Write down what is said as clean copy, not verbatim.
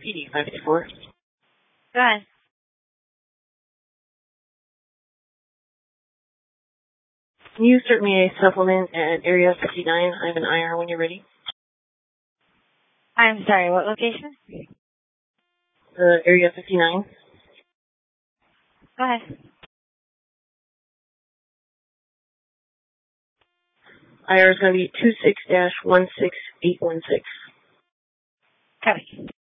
PD 524. Go ahead. Can you start me a supplement at Area 59? I have an IR when you're ready. I'm sorry, what location? Area 59. Go ahead. IR is going to be 26-16816. Copy.